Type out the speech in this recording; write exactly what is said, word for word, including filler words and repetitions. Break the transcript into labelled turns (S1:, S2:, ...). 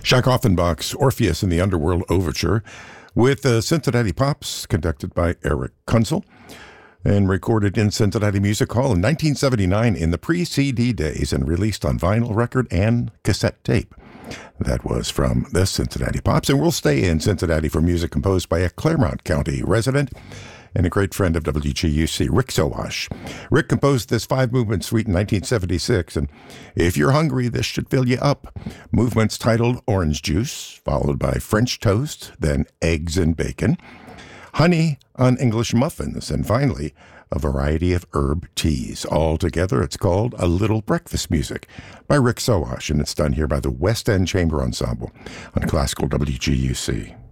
S1: Jacques Offenbach's Orpheus in the Underworld Overture with the Cincinnati Pops, conducted by Eric Kunzel, and recorded in Cincinnati Music Hall in nineteen seventy-nine in the pre-C D days and released on vinyl record and cassette tape. That was from the Cincinnati Pops, and we'll stay in Cincinnati for music composed by a Claremont County resident and a great friend of W G U C, Rick Sowash. Rick composed this five-movement suite in nineteen seventy-six, and if you're hungry, this should fill you up. Movements titled Orange Juice, followed by French Toast, then Eggs and Bacon, Honey on English Muffins, and finally, a variety of herb teas. All together, it's called A Little Breakfast Music by Rick Sowash, and it's done here by the West End Chamber Ensemble on Classical W G U C.